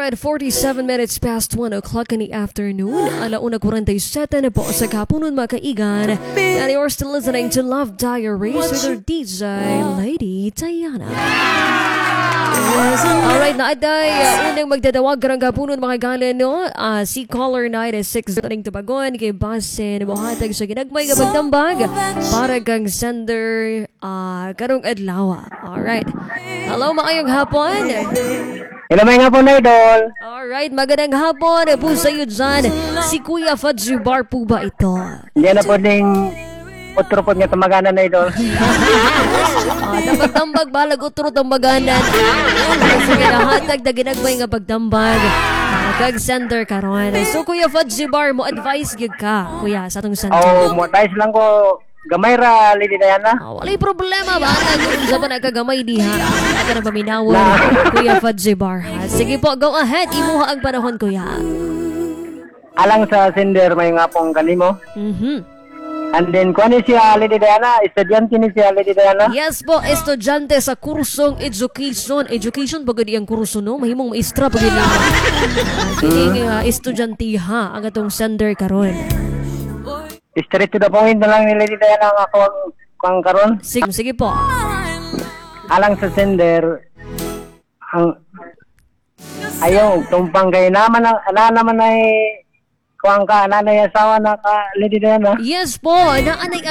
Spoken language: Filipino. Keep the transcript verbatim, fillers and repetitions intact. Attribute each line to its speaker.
Speaker 1: Alright, forty-seven minutes past one o'clock in the afternoon. Alauna forty-seven na po sa kapunon mga kaigan. And you're still listening to Love Diaries with your D J, Lady Diana. Alright, na aday, uh, unang magdadawag karang kapunon mga galan, no? Uh, si caller nine six ning tubagon kay Basen mohatag sa ginagmay nga pagdambag para kang sender uh, karong adlaw. Alright. Hello, maayong hapon.
Speaker 2: Hello, may nga po na idol.
Speaker 1: Alright, magandang hapon po sa iyo dyan. Si Kuya Fadzi Bar po ba ito?
Speaker 2: Hindi na po ding utro po nga tamaganan na idol.
Speaker 1: Ah, dapat tambag, balag utro tamaganan. Sige na, hatag na ginagmay nga pagtambag. Ah, kag sender karon. So, Kuya Fadzi Bar, mo advice gyud ka, Kuya, sa atong sender.
Speaker 2: Oo, mo tayo lang ko gamay ra, Lady Diana.
Speaker 1: Ah, walay problema ba? Kung sa pa nagkagamay diha. Ito na paminawon, Kuya Fadzi Bar. Ha? Sige po, go ahead. Imuha ang panahon, Kuya.
Speaker 2: Alang sa sender, may nga pong kanimo.
Speaker 1: Mhm.
Speaker 2: And then, kung ano siya, Lady Diana, estudyante ni siya, Lady Diana.
Speaker 1: Yes po, estudyante sa kursong education. Education, bagay ang kurso, no? Mahimong maestra, bagay na. Kini uh, estudyante ha, ang atong sender karon.
Speaker 2: Straight to the point na lang ni Lady Diana ang ako ang, ang karon.
Speaker 1: Sige, sige po.
Speaker 2: Alang sa sender, ang ayaw, tumpang kayo naman, ana naman ay kuwang ka, nanay asawa na ka, Lady Diana.
Speaker 1: Yes po, naanay